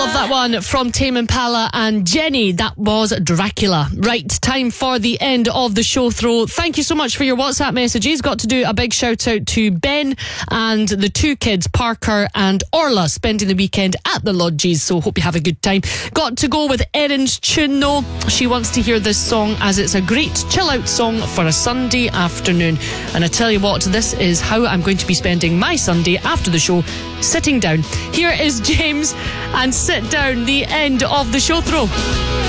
love that one from Tame Impala and Jenny. That was Dracula. Right, time for the end of the show throw. Thank you so much for your WhatsApp messages. Got to do a big shout out to Ben and the two kids, Parker and Orla, spending the weekend at the lodges. So hope you have a good time. Got to go with Erin's tune though. She wants to hear this song as it's a great chill out song for a Sunday afternoon. And I tell you what, this is how I'm going to be spending my Sunday after the show, sitting down. Here is James and Sit Down, the end of the show throw.